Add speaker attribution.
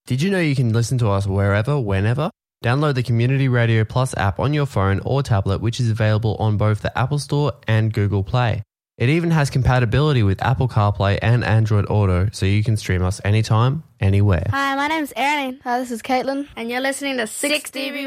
Speaker 1: Did you know you can listen to us wherever, whenever? Download the Community Radio Plus app on your phone or tablet, which is available on both the Apple Store and Google Play. It even has compatibility with Apple CarPlay and Android Auto, so you can stream us anytime, anywhere.
Speaker 2: Hi, my name's Erin.
Speaker 3: Hi, this is Caitlin.
Speaker 2: And you're listening to 6DB